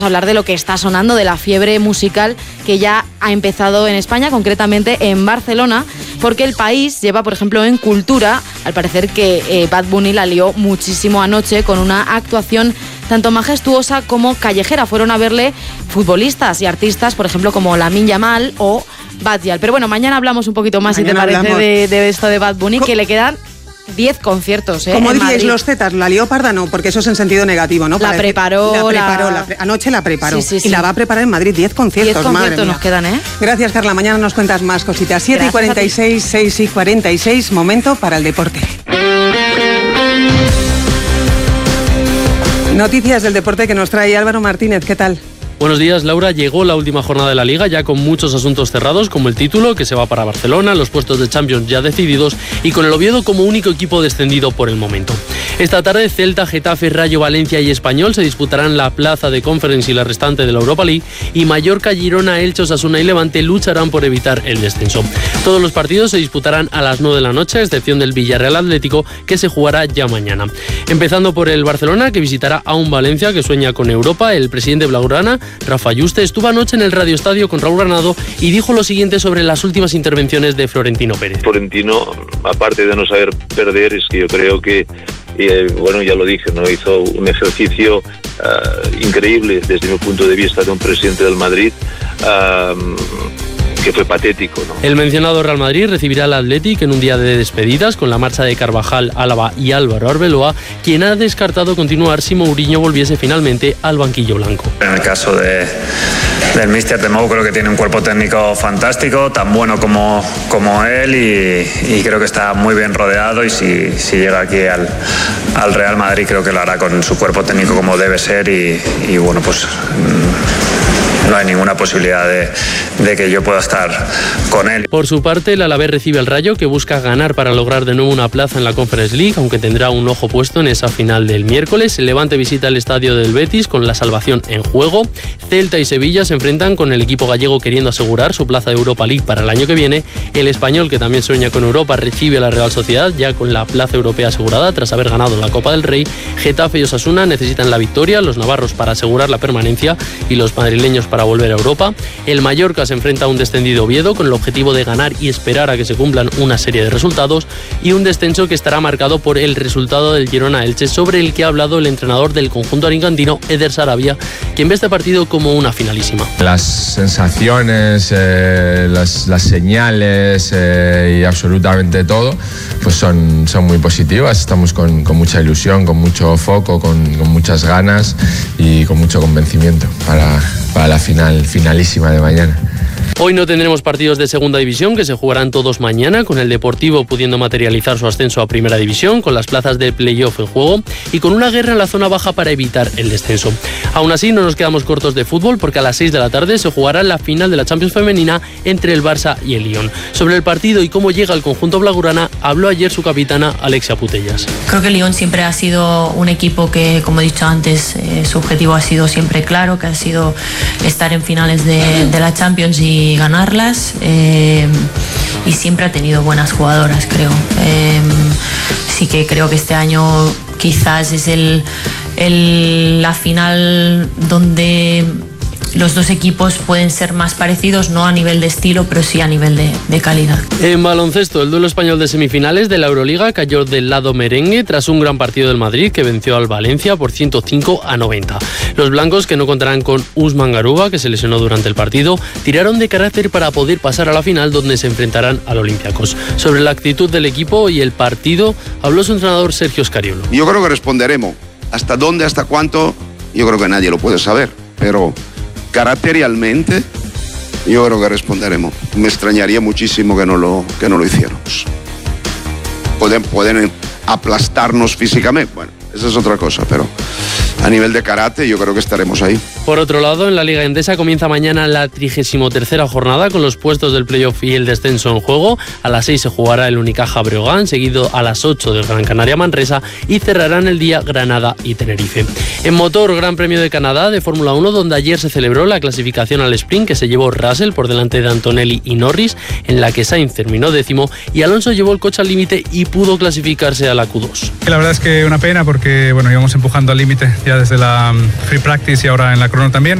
Hablar de lo que está sonando, de la fiebre musical que ya ha empezado en España, concretamente en Barcelona, porque el país lleva, por ejemplo, en cultura, al parecer que Bad Bunny la lió muchísimo anoche con una actuación tanto majestuosa como callejera. Fueron a verle futbolistas y artistas, por ejemplo, como Lamine Yamal o Badjal. Pero bueno, mañana hablamos un poquito más, mañana, si te parece, de esto de Bad Bunny, que le quedan 10 conciertos, Como diríais los Zetas, la Leoparda no, porque eso es en sentido negativo, ¿no? La preparó. Anoche la preparó. Sí. Y la va a preparar en Madrid, 10 conciertos. 10 conciertos nos quedan, ¿eh? Gracias, Carla. Mañana nos cuentas más cositas. 7:46, 6:46, momento para el deporte. Noticias del deporte que nos trae Álvaro Martínez. ¿Qué tal? Buenos días, Laura. Llegó la última jornada de la Liga ya con muchos asuntos cerrados, como el título, que se va para Barcelona, los puestos de Champions ya decididos y con el Oviedo como único equipo descendido por el momento. Esta tarde, Celta, Getafe, Rayo, Valencia y Español se disputarán la plaza de Conference y la restante de la Europa League, y Mallorca, Girona, Elche, Osasuna y Levante lucharán por evitar el descenso. Todos los partidos se disputarán a las 9 de la noche, a excepción del Villarreal Atlético, que se jugará ya mañana. Empezando por el Barcelona, que visitará a un Valencia que sueña con Europa. El presidente blaugrana, Rafa Yuste, estuvo anoche en el Radio Estadio con Raúl Granado y dijo lo siguiente sobre las últimas intervenciones de Florentino Pérez. Florentino, aparte de no saber perder, es que yo creo que, bueno, ya lo dije, ¿no? Hizo un ejercicio increíble desde mi punto de vista de un presidente del Madrid, que fue patético, ¿no? El mencionado Real Madrid recibirá al Athletic en un día de despedidas con la marcha de Carvajal, Álava y Álvaro Arbeloa, quien ha descartado continuar si Mourinho volviese finalmente al banquillo blanco. En el caso del míster de Mou, creo que tiene un cuerpo técnico fantástico, tan bueno como él, y creo que está muy bien rodeado, y si llega aquí al Real Madrid creo que lo hará con su cuerpo técnico como debe ser, y bueno, pues no hay ninguna posibilidad de que yo pueda estar con él. Por su parte, el Alavés recibe al Rayo, que busca ganar para lograr de nuevo una plaza en la Conference League, aunque tendrá un ojo puesto en esa final del miércoles. El Levante visita el estadio del Betis con la salvación en juego. Celta y Sevilla se enfrentan con el equipo gallego queriendo asegurar su plaza de Europa League para el año que viene. El Español, que también sueña con Europa, recibe a la Real Sociedad ya con la plaza europea asegurada tras haber ganado la Copa del Rey. Getafe y Osasuna necesitan la victoria, los navarros para asegurar la permanencia y los madrileños para volver a Europa. El Mallorca se enfrenta a un descendido Oviedo con el objetivo de ganar y esperar a que se cumplan una serie de resultados, y un descenso que estará marcado por el resultado del Girona Elche, sobre el que ha hablado el entrenador del conjunto alicantino, Eder Sarabia, quien ve este partido como una finalísima. Las sensaciones, las señales y absolutamente todo pues son muy positivas. Estamos con mucha ilusión, con mucho foco, con muchas ganas y con mucho convencimiento para la finalísima de mañana. Hoy no tendremos partidos de segunda división, que se jugarán todos mañana, con el Deportivo pudiendo materializar su ascenso a primera división, con las plazas de playoff en juego y con una guerra en la zona baja para evitar el descenso. Aún así, no nos quedamos cortos de fútbol, porque a las 6 de la tarde se jugará la final de la Champions femenina entre el Barça y el Lyon. Sobre el partido y cómo llega el conjunto blaugrana, habló ayer su capitana, Alexia Putellas. Creo que el Lyon siempre ha sido un equipo que, como he dicho antes, su objetivo ha sido siempre claro, que ha sido estar en finales de la Champions y ganarlas, y siempre ha tenido buenas jugadoras, creo. Sí que creo que este año quizás es la final donde los dos equipos pueden ser más parecidos, no a nivel de estilo, pero sí a nivel de calidad. En baloncesto, el duelo español de semifinales de la Euroliga cayó del lado merengue tras un gran partido del Madrid, que venció al Valencia por 105-90. Los blancos, que no contarán con Usman Garuba, que se lesionó durante el partido, tiraron de carácter para poder pasar a la final, donde se enfrentarán al Olympiacos. Sobre la actitud del equipo y el partido, habló su entrenador Sergio Scariolo. Yo creo que responderemos. ¿Hasta dónde, hasta cuánto? Yo creo que nadie lo puede saber, pero caracterialmente yo creo que responderemos. Me extrañaría muchísimo que no lo hiciéramos. Pueden aplastarnos físicamente, bueno, esa es otra cosa, pero a nivel de karate yo creo que estaremos ahí. Por otro lado, en la Liga Endesa comienza mañana la 33ª jornada, con los puestos del playoff y el descenso en juego. A las 6 se jugará el Unicaja Breogán, seguido a las 8 del Gran Canaria Manresa, y cerrarán el día Granada y Tenerife. En motor, Gran Premio de Canadá de Fórmula 1, donde ayer se celebró la clasificación al sprint, que se llevó Russell por delante de Antonelli y Norris, en la que Sainz terminó 10º y Alonso llevó el coche al límite y pudo clasificarse a la Q2. La verdad es que una pena, porque bueno, íbamos empujando al límite, ya desde la free practice y ahora en la crono también.